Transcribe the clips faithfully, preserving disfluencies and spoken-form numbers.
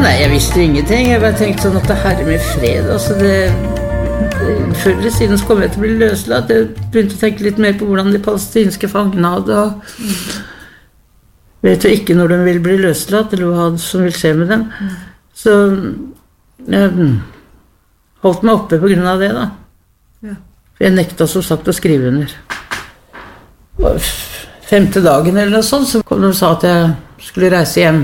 Nei, jeg visste ingenting. Jeg bare tenkte sånn at det herre med fred. Altså det, det, før eller siden så kom jeg til å bli løslatt. Jeg begynte å tenke litt mer på hvordan de palestinske fangene hadde. Og vet jo ikke når de vil bli løslatt, eller hva som vil skje med dem. Så jeg holdt meg oppe på grunn av det, da. Ja. For jeg nekta som sagt å skrive under. Og femte dagen eller noe sånt, så kom de og sa at jeg skulle reise hjem.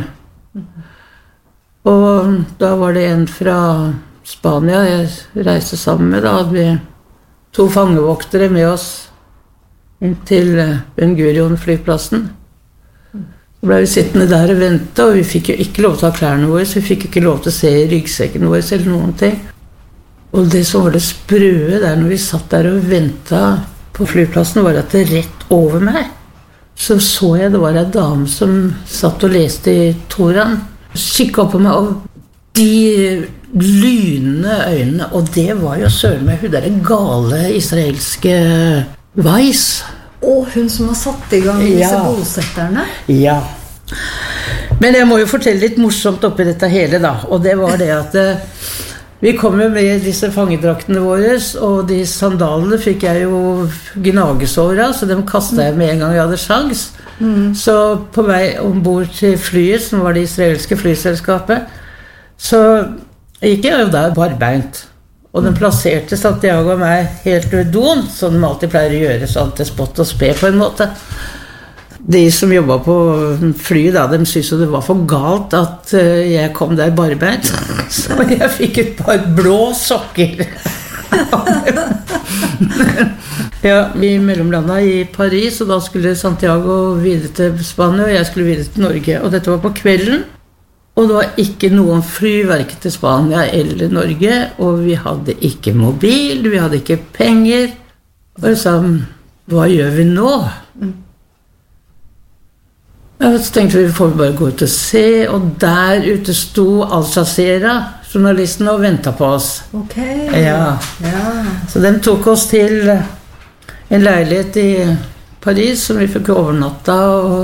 Og da var det en fra Spania jeg reiste sammen med. Da hadde vi to fangevoktere med oss inn til Ben Gurion flyplassen. Så ble vi sittende der og vente, og vi fikk jo ikke lov til å ha klærne våre, så vi fikk ikke lov til å se ryggsekken vår eller noen ting. Og det som var det sprøe der når vi satt der og ventet på flyplassen, var at det rett over meg så så jeg det var en dame som satt og leste i Toran. Kikket opp på meg, og de lynende øynene, og det var jo søren meg hun der gale israelske Weiss. Og hun som har satt i gang disse Ja. bosetterne. Ja. Men jeg må jo fortelle litt morsomt oppi dette hele da, og det var det at eh, vi kom jo med disse fangedraktene våre, og de sandalene fikk jeg jo gnagesår av, så dem kastet jeg med en gang jeg hadde sjans. Mm. Så på vei ombord til flyet, som var det israelske flyselskapet, så gikk jeg jo der barbeint. Og den plasserte Santiago og meg helt udont, som de alltid pleier å gjøre, sånn til spott og spe på en måte. De som jobbet på flyet da, de syntes jo det var for galt at jeg kom der barbeint. Så jeg fikk et par blå sokker. Ja, vi mellomlandet i Paris, og da skulle Santiago videre til Spania, og jeg skulle videre til Norge. Og dette var på kvelden, og det var ikke noen fly, hverken til Spania eller Norge, og vi hadde ikke mobil, vi hadde ikke penger. Og jeg sa, hva gjør vi nå? Ja, så tenkte vi, vi får bare gå ut og se, og der ute sto Al Jazeera, journalistene, og ventet på oss. Ok. Ja. Ja. Så de tok oss til en leilighet i Paris, som vi fikk overnatta,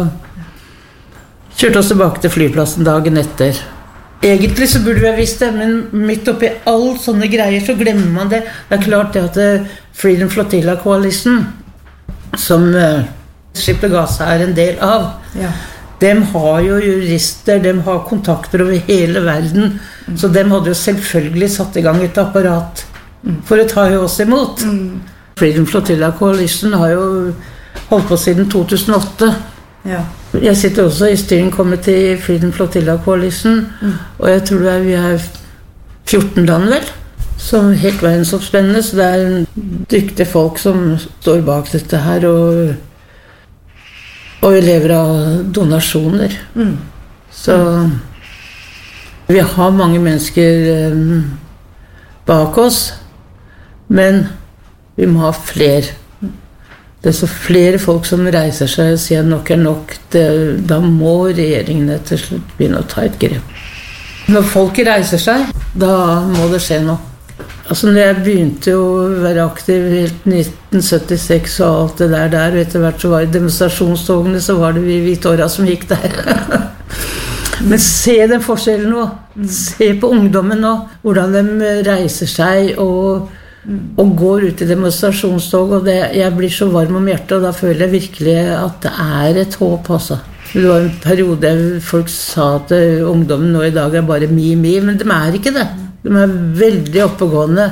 og kjørte oss tilbake til flyplassen dagen etter. Egentlig så burde vi ha visst det, men midt oppi all sånne greier så glemmer man det. Det er klart det at Freedom Flotilla Coalition, som Ship to Gaza er en del av, Ja. de har jo jurister, de har kontakter over hele verden, mm. så de hadde jo selvfølgelig satt i gang et apparat mm. for å ta oss imot. Mm. Freedom Flotilla Coalition har jo holdt på siden to tusen og åtte. Ja. Jeg sitter også i Steering Committee i Freedom Flotilla Coalition, mm. og jeg tror det er, vi er fjorten land vel, som helt verdensomspennende, så det er dyktige folk som står bak dette her, og Og vi lever av donasjoner. Mm. Så vi har mange mennesker um, bak oss, men vi må ha flere. Det er så flere folk som reiser seg og sier nok er nok. Det, da må regjeringene til slutt begynne å ta et grep. Når folk reiser seg, da må det skje noe. Altså når jeg begynte å være aktiv helt nitten syttiseks og alt det der der, og etter hvert så var det demonstrasjonstogene, så var det vi hvitåra som gikk der. Men se den forskjellen nå. Se på ungdommen nå, hvordan de reiser seg og, og går ut i demonstrasjonstog, og det, jeg blir så varm om hjertet, og da føler jeg virkelig at det er et håp også. Det var en periode folk sa at ungdommen nå i dag er bare mi-mi, men de er ikke det. De er veldig oppegående.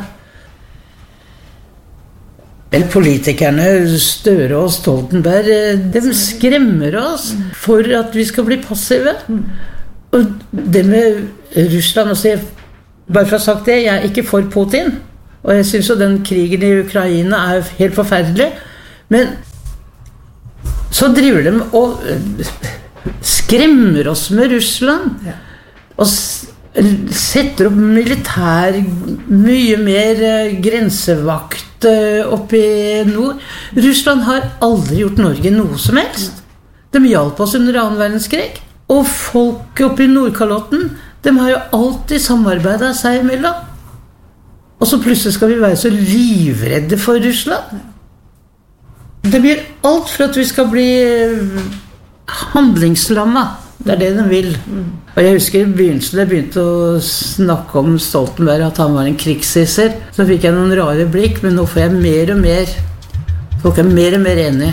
Men politikerne, Støre og Stoltenberg, de skremmer oss for at vi skal bli passive. Og det med Russland, altså jeg, bare for å ha sagt det, jeg er ikke for Putin. Og jeg synes jo den krigen i Ukraina er helt forferdelig. Men så driver de og skremmer oss med Russland. Og setter opp militær, mye mer grensevakt oppe i nord. Russland har aldri gjort Norge noe som helst. De hjalp oss under annen verdenskrig. Og folk oppe i Nordkalotten, de har jo alltid samarbeidet seg imellom. Og så plutselig skal vi være så livredde for Russland. De gjør alt for at vi skal bli handlingslammet. Det er det de vil. Og jeg husker i begynnelsen jeg begynte å snakke om Stoltenberg, at han var en krigshisser. Så fikk jeg noen rare blikk, men nå får jeg mer og mer. Folk er mer og mer enige.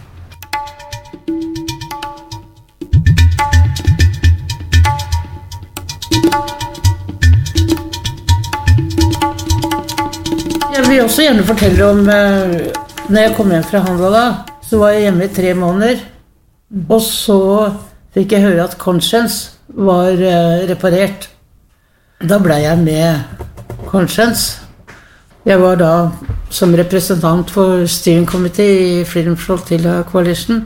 Jeg vil også gjerne fortelle om når jeg kom hjem fra handla da, så var jeg hjemme i tre måneder, og så fikk jeg høre at Conscience var reparert. Da ble jeg med Conscience. Jeg var da som representant for Steering Committee i Freedom Flotilla Coalition,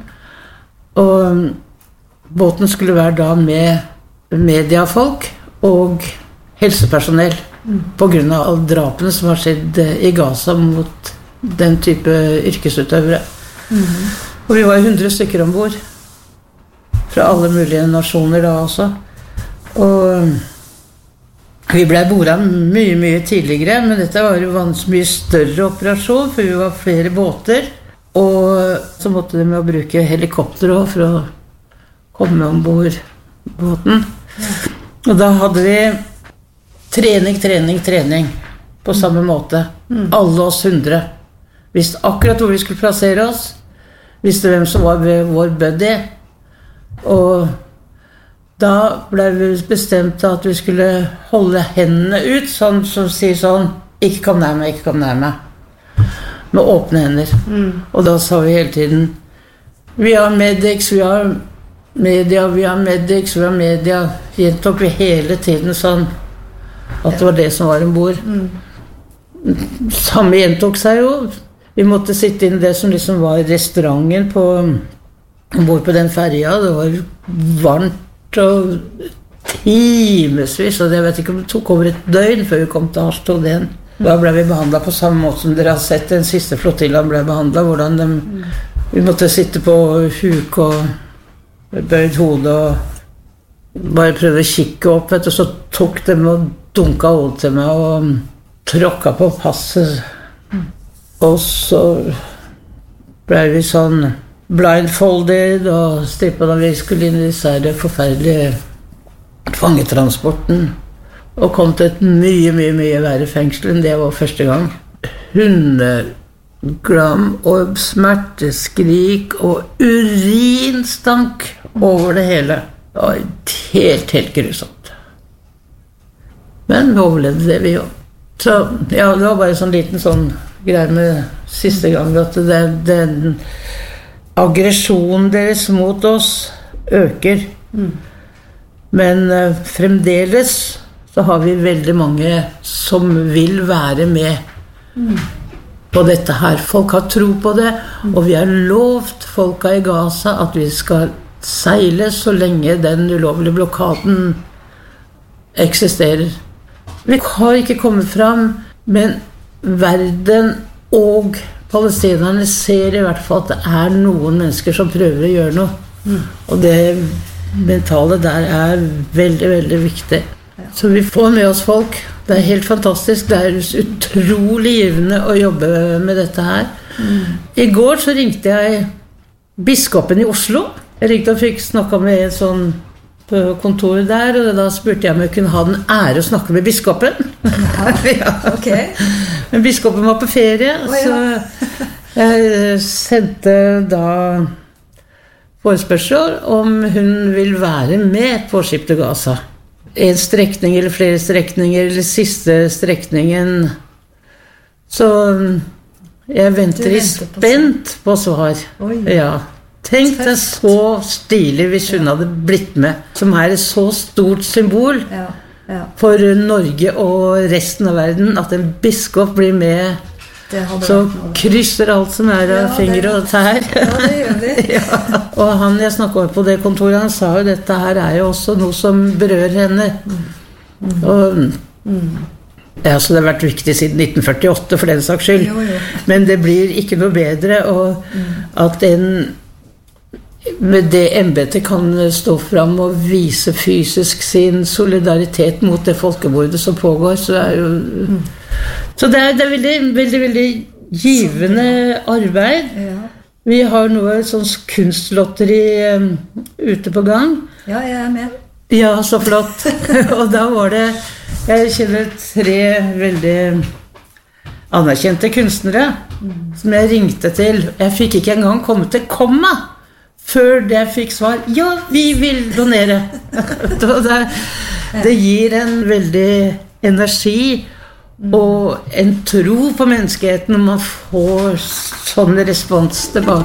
og båten skulle være da med mediafolk og helsepersonell på grunn av alle drapene som har skjedd i Gaza mot den type yrkesutøvere. Mm. Og vi var hundre stykker ombord fra alle mulige nasjoner da også. Og vi ble bordet mye, mye tidligere, men dette var jo en mye større operasjon, for vi var flere båter, og så måtte de med å bruke helikopter også for å komme ombord båten. Og da hadde vi trening, trening, trening på samme måte. Alle oss hundre. Visste akkurat hvor vi skulle plassere oss. Visste hvem som var vår buddy. Og da ble vi bestemt at vi skulle holde hendene ut, sånn som sier sånn, ikke kom nær meg, ikke kom nær meg. Med åpne hender. Mm. Og da sa vi hele tiden, vi har medics, vi har media, vi har medics, vi har media. Gjentok vi hele tiden sånn, at det var det som var ombord. Mm. Samme gjentok seg jo. Vi måtte sitte inn i det som liksom var restauranten på, ombord på den ferja. Det var varmt og timesvis, og jeg vet ikke om det tok over et døgn før vi kom til Harstad igjen. Da ble vi behandlet på samme måte som dere har sett. Den siste flotillaen ble behandlet, hvordan de, vi måtte sitte på huk og bøyd hodet og bare prøve å kikke opp, vet du, så tok de og dunket hodet til meg og tråkket på passet. Og så ble vi sånn blindfolded og strippet når vi skulle inn i disse forferdelige fangetransporten og kom til et mye, mye, mye verre fengsel enn det var første gang. Hundegram og smerteskrik og urinstank over det hele. Det var helt, helt grusomt. Men vi overlevde det vi gjorde. Så ja, det var bare sånn liten sånn greie med siste gang at det, den aggresjonen deres mot oss øker. Mm. Men uh, fremdeles så har vi veldig mange som vil være med mm. på dette her. Folk har tro på det, mm. og vi har lovt folka i Gaza at vi skal seile så lenge den ulovlige blokaden eksisterer. Vi har ikke kommet fram, men verden og palestinerne ser i hvert fall at det er noen mennesker som prøver å gjøre noe. Mm. Og det mentale der er veldig, veldig viktig. Så vi får med oss folk. Det er helt fantastisk. Det er utrolig givende å jobbe med dette her. Mm. I går så ringte jeg biskopen i Oslo. Jeg ringte og fikk snakket med en sånn på kontoret der, og da spurte jeg om jeg kunne ha den ære å snakke med biskopen. Ja, ja. Okay. Men biskopen var på ferie, oh, ja. Så jeg sendte da forespørsel om hun vil være med på skip til Gaza. En strekning eller flere strekninger, eller siste strekningen. Så jeg venter i spent på svar. Oi. Ja. Tenk deg så stilig hvis hun hadde blitt med, som er et så stort symbol ja, ja. For Norge og resten av verden, at en biskop blir med, så krysser alt som er av ja, fingre og tær. Ja, det gjør vi. Ja. Og han jeg snakket på det kontoret, han sa jo dette her er jo også noe som berører henne. Mm. Og, mm. Ja, så det har vært viktig siden nitten førtiåtte for den saks skyld. Jo, jo. Men det blir ikke noe bedre, og mm. at en med det embetet kan stå frem og vise fysisk sin solidaritet mot det folkemordet som pågår, så er jo mm. så det er, det er veldig, veldig, veldig givende arbeid. Ja. Vi har nå et sånt kunstlotteri um, ute på gang, Ja, jeg er med. Ja, så flott. Og da var det, jeg kjenner tre veldig anerkjente kunstnere mm. som jeg ringte til. Jeg fikk ikke engang komme til komma før jeg fikk svar. Ja, vi vil donere. det, det gir en veldig energi og en tro på menneskeheten når man får sånn respons tilbake.